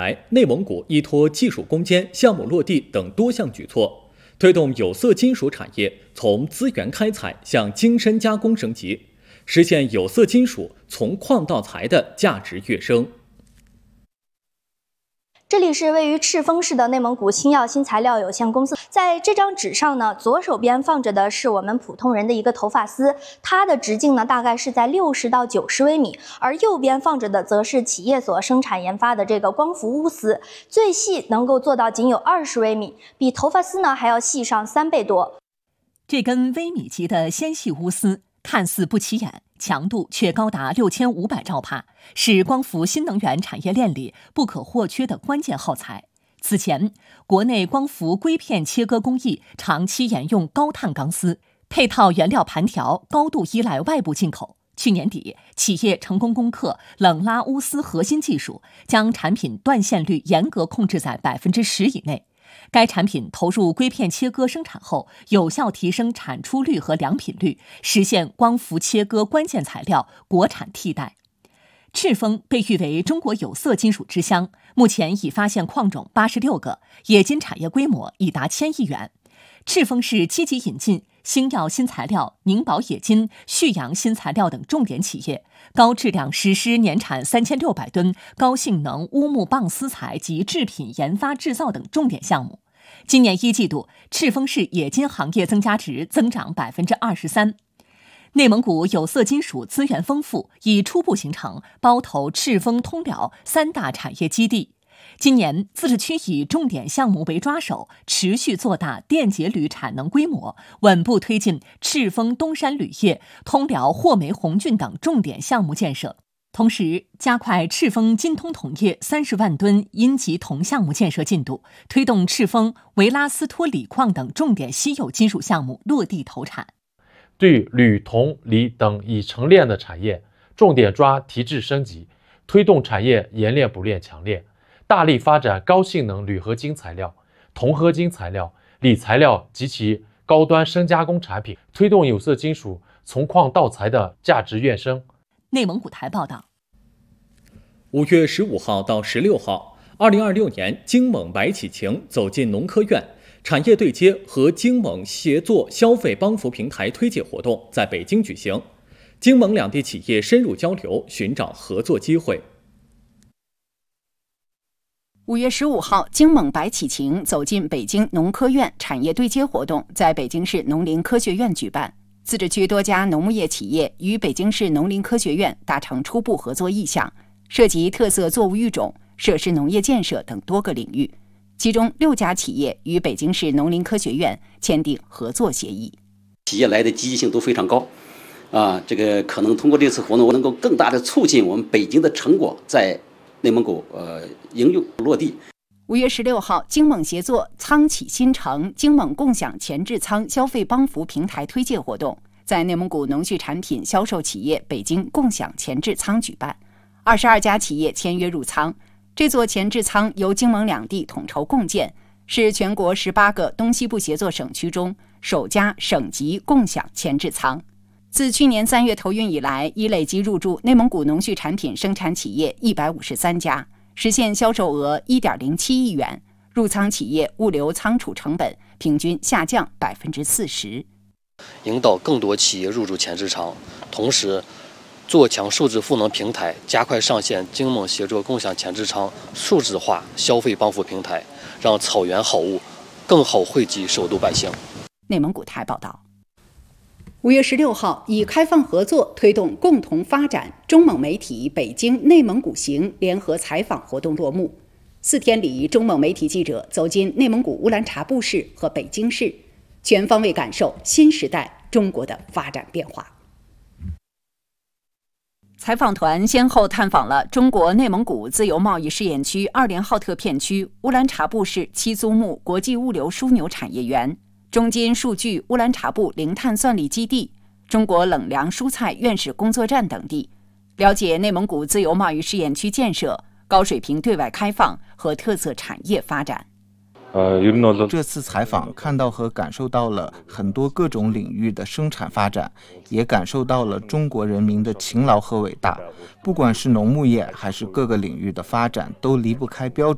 来，内蒙古依托技术攻坚、项目落地等多项举措，推动有色金属产业从资源开采向精深加工升级，实现有色金属从矿到材的价值跃升。 这里是位于赤峰市的内蒙古新药新材料有限公司。在这张纸上呢，左手边放着的是我们普通人的一个头发丝，它的直径呢大概是在60到90微米，而右边放着的则是企业所生产研发的这个光伏钨丝，最细能够做到仅有20微米，比头发丝呢还要细上3倍多。 这根微米级的纤细钨丝看似不起眼，强度却高达6500兆帕，是光伏新能源产业链里不可或缺的关键耗材。此前，国内光伏硅片切割工艺长期沿用高碳钢丝，配套原料盘条高度依赖外部进口。去年底，企业成功攻克冷拉钨丝核心技术，将产品断线率严格控制在10%以内。该产品投入硅片切割生产后，有效提升产出率和良品率，实现光伏切割关键材料国产替代。赤峰被誉为中国有色金属之乡，目前已发现矿种86个，冶金产业规模已达1000亿元。赤峰市积极引进星耀新材料、宁宝冶金、旭阳新材料等重点企业，高质量实施年产3600吨高性能乌木棒丝材及制品研发制造等重点项目。今年1季度，赤峰市冶金行业增加值增长23%。内蒙古有色金属资源丰富，已初步形成包头、赤峰、通辽3大产业基地。今年，自治区以重点项目为抓手，持续做大电解铝产能规模，稳步推进赤峰东山铝业、通辽霍煤红郡等重点项目建设。同时，加快赤峰金通铜业30万吨阴极铜项目建设进度，推动赤峰维拉斯托锂矿等重点稀有金属项目落地投产。 对铝、铜、锂等已成炼的产业，重点抓提质升级，推动产业冶炼补炼强炼，大力发展高性能铝合金材料、铜合金材料、锂材料及其高端深加工产品，推动有色金属从矿到材的价值跃升。 内蒙古台报道 ，5月15号到16号，2026年京蒙白启晴走进农科院产业对接和京蒙协作消费帮扶平台推介活动在北京举行，京蒙两地企业深入交流，寻找合作机会。 5月15号，京蒙白启晴走进北京农科院产业对接活动在北京市农林科学院举办。自治区多家农牧业企业与北京市农林科学院达成初步合作意向，涉及特色作物育种、设施农业建设等多个领域。其中6家企业与北京市农林科学院签订合作协议。 企业来的积极性都非常高，这个可能通过这次活动，能够更大的促进我们北京的成果在内蒙古应用落地。 5月16号，京蒙协作仓企新城京蒙共享前置仓消费帮扶平台推介活动在内蒙古农畜产品销售企业北京共享前置仓举办，22家企业签约入仓。这座前置仓由京蒙两地统筹共建，是全国18个东西部协作省区中首家省级共享前置仓。自去年3月投运以来，已累计入驻内蒙古农畜产品生产企业153家，实现销售额1.07亿元，入仓企业物流仓储成本平均下降40%。 引导更多企业入驻前置仓，同时做强数字赋能平台，加快上线京蒙协作共享前置仓数字化消费帮扶平台，让草原好物更好惠及首都百姓。 内蒙古台报道，5月16号，以开放合作推动共同发展中蒙媒体北京内蒙古行联合采访活动落幕。4天里，中蒙媒体记者走进内蒙古乌兰察布市和北京市，全方位感受新时代中国的发展变化。采访团先后探访了中国内蒙古自由贸易试验区2连浩特片区乌兰察布市七租木国际物流枢纽产业园、中金数据乌兰察布零碳算力基地、中国冷凉蔬菜院士工作站等地，了解内蒙古自由贸易试验区建设、高水平对外开放和特色产业发展。 这次采访看到和感受到了很多各种领域的生产发展，也感受到了中国人民的勤劳和伟大。不管是农牧业还是各个领域的发展，都离不开标准。